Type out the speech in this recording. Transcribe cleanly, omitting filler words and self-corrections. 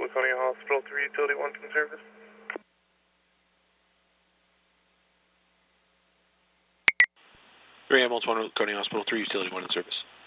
Laconia Hospital, 3 Utility 1 in service. 3 Ambulance 1, Laconia Hospital, 3 Utility 1 in service.